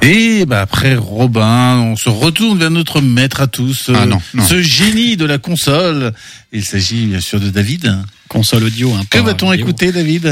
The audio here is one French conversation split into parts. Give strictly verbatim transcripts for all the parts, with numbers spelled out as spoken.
Et bah après Robin, on se retourne vers notre maître à tous, ah non, non. ce génie de la console. Il s'agit bien sûr de David. Console audio. Hein, que va-t-on vidéo. écouter, David?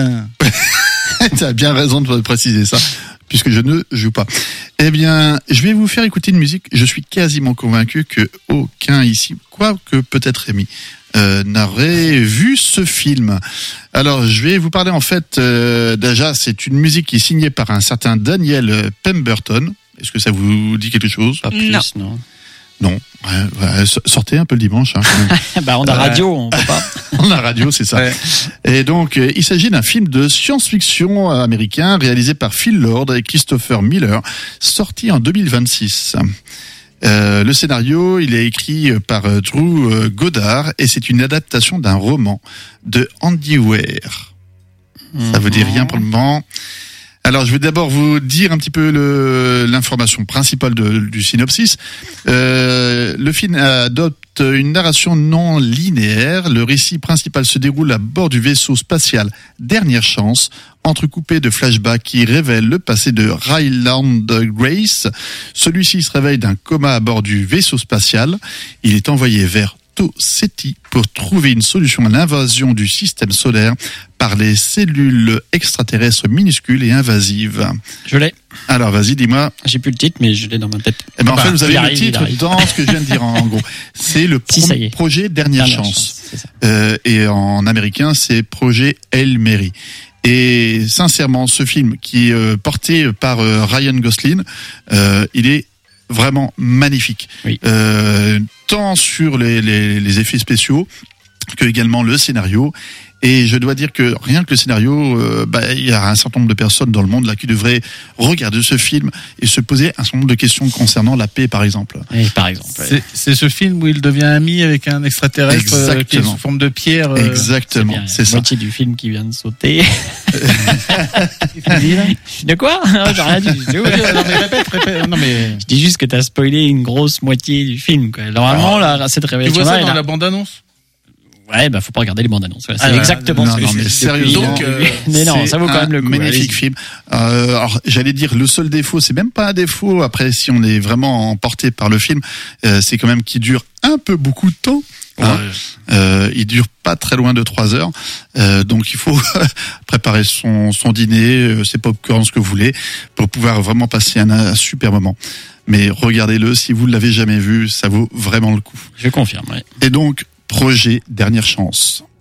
Tu as bien raison de préciser ça, puisque je ne joue pas. Eh bien, je vais vous faire écouter une musique. Je suis quasiment convaincu que aucun ici, quoique peut-être Rémi, euh, n'aurait vu ce film. Alors, je vais vous parler en fait, euh, déjà, c'est une musique qui est signée par un certain Daniel Pemberton. Est-ce que ça vous dit quelque chose? Pas plus, non. non. Non, ouais, ouais, sortez un peu le dimanche. Hein, quand même. bah on a radio, on peut pas. On a radio, c'est ça. Ouais. Et donc, euh, il s'agit d'un film de science-fiction américain réalisé par Phil Lord et Christopher Miller, sorti en deux mille vingt-six. Euh, le scénario, il est écrit par Drew Goddard et c'est une adaptation d'un roman de Andy Weir. Mm-hmm. Ça vous dit rien pour le moment? Alors, je vais d'abord vous dire un petit peu le, l'information principale de, du synopsis. Euh, le film adopte une narration non linéaire. Le récit principal se déroule à bord du vaisseau spatial Dernière Chance, entrecoupé de flashbacks qui révèlent le passé de Ryland Grace. Celui-ci se réveille d'un coma à bord du vaisseau spatial. Il est envoyé vers Ceti pour trouver une solution à l'invasion du système solaire par les cellules extraterrestres minuscules et invasives. Je l'ai. Alors vas-y, dis-moi. J'ai plus le titre, mais je l'ai dans ma tête. Eh ben, en bah, fait, vous avez arrive, le titre dans ce que je viens de dire en gros. C'est le pro- si, projet Dernière, Dernière Chance. chance c'est ça. Euh, et en américain, c'est projet Hail Mary. Et sincèrement, ce film qui est euh, porté par euh, Ryan Gosling, euh, il est vraiment magnifique. Oui. Euh, tant sur les, les, les effets spéciaux que également le scénario. Et je dois dire que rien que le scénario, euh, bah, il y a un certain nombre de personnes dans le monde là qui devraient regarder ce film et se poser un certain nombre de questions concernant la paix, par exemple. Oui, par exemple. C'est, c'est ce film où il devient ami avec un extraterrestre euh, qui est sous forme de pierre. Euh... Exactement, c'est, c'est ça. La moitié du film qui vient de sauter. De quoi? Non, j'ai rien dit. non, mais répète, répète. Non, mais... Je dis juste que t'as spoilé une grosse moitié du film, quoi. Normalement, ah, là, cette révélation. Tu vois ça dans là, la bande-annonce? Ouais, bah faut pas regarder les bandes annonces. Ouais, c'est ah, exactement non, ce que non, je mais fais. Sérieusement, donc, euh, mais non, ça vaut quand même le coup. Magnifique allez-y. film. Euh, alors, j'allais dire le seul défaut, c'est même pas un défaut. Après, si on est vraiment emporté par le film, euh, c'est quand même qu'il dure un peu beaucoup de temps. Ouais. Hein. Euh, il dure pas très loin de trois heures, euh, donc il faut préparer son, son dîner, ses pop-corn, ce que vous voulez, pour pouvoir vraiment passer un, un super moment. Mais regardez-le, si vous ne l'avez jamais vu, ça vaut vraiment le coup. Je confirme. Ouais. Et donc, projet Dernière Chance.